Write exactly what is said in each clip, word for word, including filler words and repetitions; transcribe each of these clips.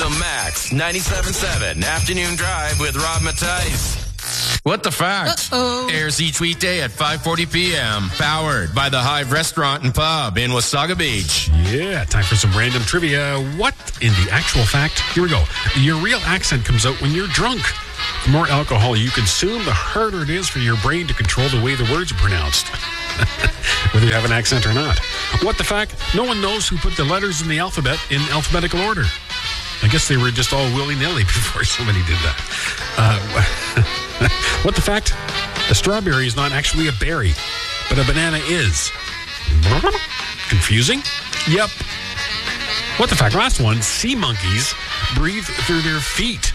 The Max ninety-seven point seven Afternoon Drive with Rob Mattice. What the Fact Uh-oh. airs each weekday at five forty p.m. Powered by the Hive Restaurant and Pub in Wasaga Beach. Yeah, time for some random trivia. What in the actual fact? Here we go. Your real accent comes out when you're drunk. The more alcohol you consume, the harder it is for your brain to control the way the words are pronounced. Whether you have an accent or not. What the fact? No one knows who put the letters in the alphabet in alphabetical order. I guess they were just all willy-nilly before somebody did that. Uh, what the fact? A strawberry is not actually a berry, but a banana is. Confusing? Yep. What the fact? Last one. Sea monkeys breathe through their feet.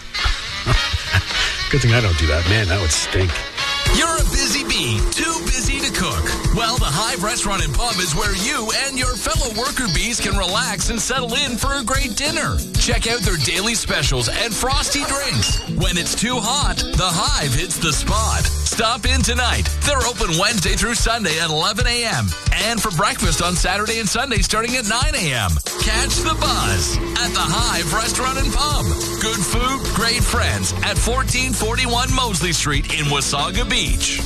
Good thing I don't do that. Man, that would stink. You're a busy bee, too busy to cook. Well, the Hive Restaurant and Pub is where you and your fellow worker bees can relax and settle in for a great dinner. Check out their daily specials and frosty drinks. When it's too hot, the Hive hits the spot. Stop in tonight. They're open Wednesday through Sunday at eleven a.m. and for breakfast on Saturday and Sunday starting at nine a.m. Catch the buzz at the Hive Restaurant and Pub. Good food, great friends at fourteen forty-one Mosley Street in Wasaga Beach.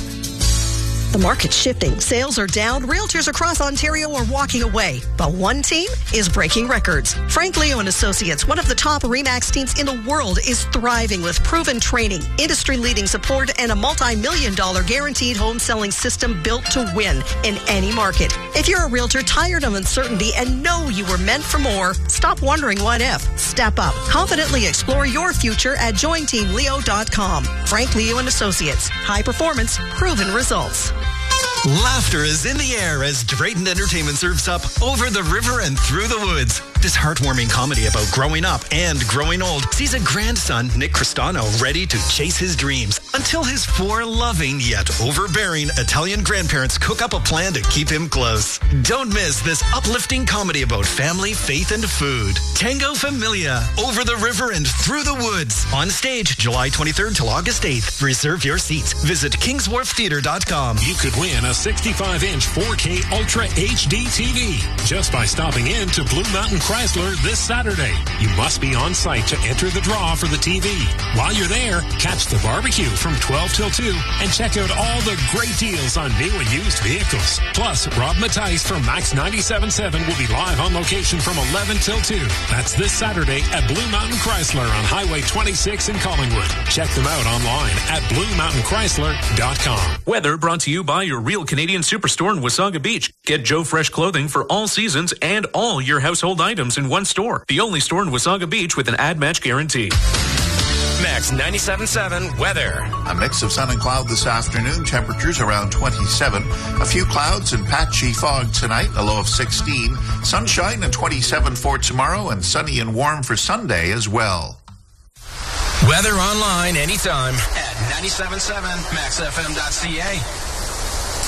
The market's shifting. Sales are down. Realtors across Ontario are walking away. But one team is breaking records. Frank Leo and Associates, one of the top RE/MAX teams in the world, is thriving with proven training, industry-leading support, and a multi-million dollar guaranteed home selling system built to win in any market. If you're a realtor tired of uncertainty and know you were meant for more, stop wondering what if. Step up. Confidently explore your future at join team leo dot com. Frank Leo and Associates. High performance, proven results. Laughter is in the air as Drayton Entertainment serves up Over the River and Through the Woods. This heartwarming comedy about growing up and growing old sees a grandson, Nick Cristano, ready to chase his dreams until his four loving yet overbearing Italian grandparents cook up a plan to keep him close. Don't miss this uplifting comedy about family, faith, and food. Tango Familia, Over the River and Through the Woods. On stage July twenty-third till August eighth. Reserve your seats. Visit kings wharf theatre dot com. You could win a sixty-five inch four K Ultra H D T V just by stopping in to Blue Mountain Chrysler this Saturday. You must be on site to enter the draw for the T V. While you're there, catch the barbecue from twelve till two and check out all the great deals on new and used vehicles. Plus, Rob Mattice from Max ninety-seven point seven will be live on location from eleven till two. That's this Saturday at Blue Mountain Chrysler on Highway twenty-six in Collingwood. Check them out online at blue mountain chrysler dot com. Weather brought to you by your Real Canadian Superstore in Wasaga Beach. Get Joe Fresh clothing for all seasons and all your household items in one store. The only store in Wasaga Beach with an ad match guarantee. Max ninety-seven point seven weather. A mix of sun and cloud this afternoon. Temperatures around twenty-seven. A few clouds and patchy fog tonight. A low of sixteen. Sunshine and twenty-seven for tomorrow, and sunny and warm for Sunday as well. Weather online anytime at ninety-seven point seven max f m dot c a.